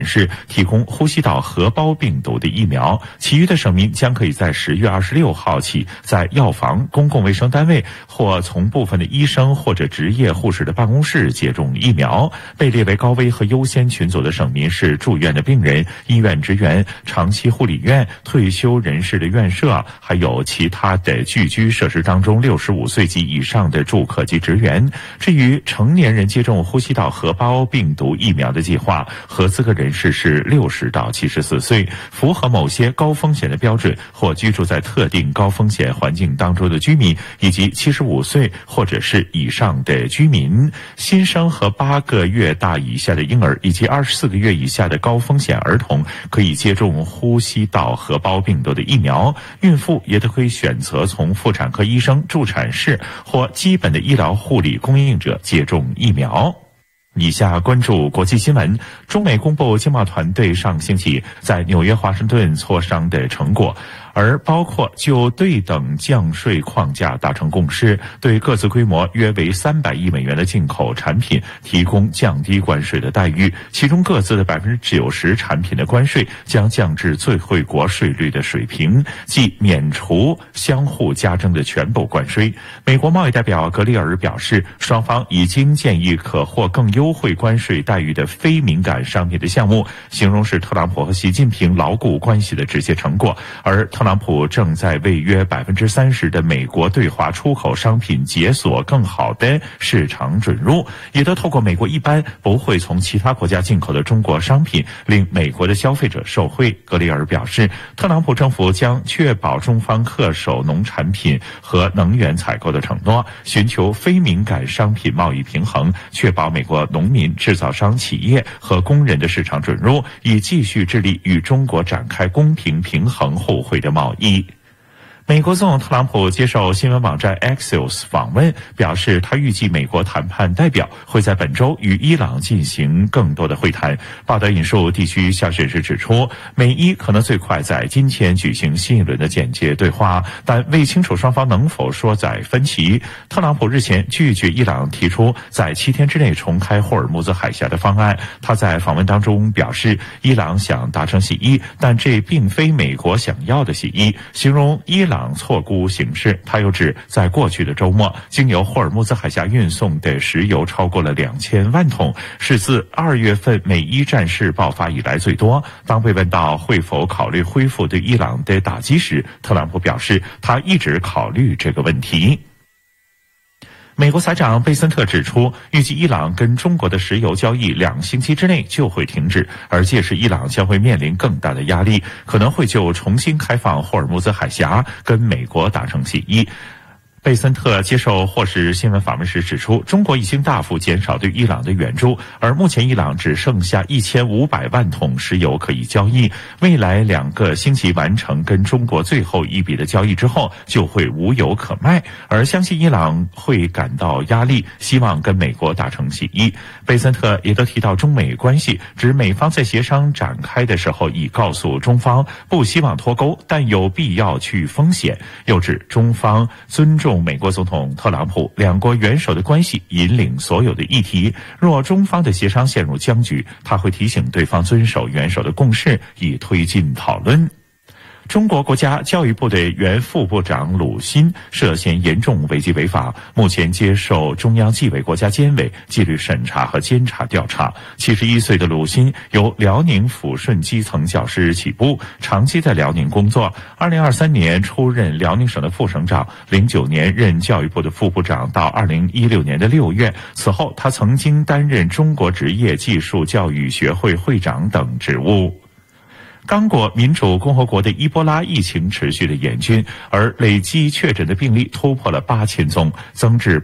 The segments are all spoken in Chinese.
是提供呼吸道合胞病毒的疫苗，其余的省民将可以在10月26号起，在药房、公共卫生单位或从部分的医生或者执业护士的办公室接种疫苗。被列为高危和优先群组的省民是住院的病人、医院职员、长期护理院、退休人士的院舍，还有其他的聚居设施当中65岁及以上的住客及职员。至于成年人接种呼吸道合胞病毒疫苗的计划，合资格人士是60到74岁，符合某些高风险的标准或居住在特定高风险环境当中的居民，以及75岁或者是以上的居民。新生和8个月大以下的婴儿以及24个月以下的高风险儿童可以接种呼吸道合胞病毒的疫苗，孕妇也都可以选择从妇产科医生、助产士或基本的医疗护理供应者接种疫苗。以下关注国际新闻。中美公布经贸团队上星期在纽约、华盛顿磋商的成果，而包括就对等降税框架达成共识，对各自规模约为300亿美元的进口产品提供降低关税的待遇，其中各自的90%产品的关税将降至最惠国税率的水平，即免除相互加征的全部关税。美国贸易代表格里尔表示，双方已经建议可获更优惠关税待遇的非敏感商品的项目，形容是特朗普和习近平牢固关系的直接成果，而特朗普正在为约30%的美国对华出口商品解锁更好的市场准入，也都透过美国一般不会从其他国家进口的中国商品，令美国的消费者受惠。格里尔表示，特朗普政府将确保中方恪守农产品和能源采购的承诺，寻求非敏感商品贸易平衡，确保美国农民、制造商、企业和工人的市场准入，以继续致力与中国展开公平、平衡、互惠的贸易。美国总统特朗普接受新闻网站 Axios 访问，表示他预计美国谈判代表会在本周与伊朗进行更多的会谈。报道引述地区消息人士指出，美伊可能最快在今天举行新一轮的间接对话，但未清楚双方能否说载分歧。特朗普日前拒绝伊朗提出在7天之内重开霍尔木兹海峡的方案。他在访问当中表示，伊朗想达成协议，但这并非美国想要的协议，形容伊朗错估形势。他又指，在过去的周末，经由霍尔木兹海峡运送的石油超过了2000万桶，是自2月份美伊战事爆发以来最多。当被问到会否考虑恢复对伊朗的打击时，特朗普表示，他一直考虑这个问题。美国财长贝森特指出，预计伊朗跟中国的石油交易2星期之内就会停止，而届时伊朗将会面临更大的压力，可能会就重新开放霍尔木兹海峡跟美国达成协议。贝森特接受霍士新闻访问时指出，中国已经大幅减少对伊朗的援助，而目前伊朗只剩下1500万桶石油可以交易，未来2个星期完成跟中国最后一笔的交易之后，就会无油可卖，而相信伊朗会感到压力，希望跟美国达成协议。贝森特也都提到中美关系，指美方在协商展开的时候已告诉中方不希望脱钩，但有必要去风险，又指中方尊重美国总统特朗普2国元首的关系引领所有的议题，若中方的协商陷入僵局，他会提醒对方遵守元首的共识，以推进讨论。中国国家教育部的原副部长鲁鑫涉嫌严重违纪违法，目前接受中央纪委国家监委纪律审查和监察调查。71岁的鲁鑫由辽宁抚顺基层教师起步，长期在辽宁工作。2023年出任辽宁省的副省长，09年任教育部的副部长，到2016年的6月。此后，他曾经担任中国职业技术教育学会会长等职务。刚果民主共和国的伊波拉疫情持续的严峻，而累计确诊的病例突破了8000宗，增至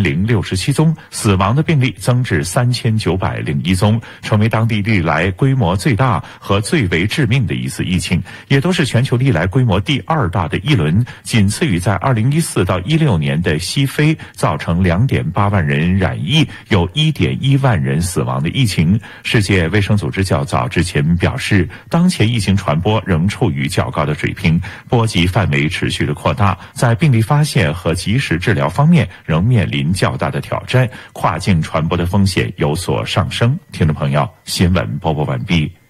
8067宗，死亡的病例增至3901宗，成为当地历来规模最大和最为致命的一次疫情，也都是全球历来规模第2大的一轮，仅次于在2014到16年的西非造成2.8万人染疫，有1.1万人死亡的疫情。世界卫生组织较早之前表示，当前疫情传播仍处于较高的水平，波及范围持续的扩大，在病例发现和及时治疗方面仍面临较大的挑战，跨境传播的风险有所上升。听众朋友，新闻播报完毕。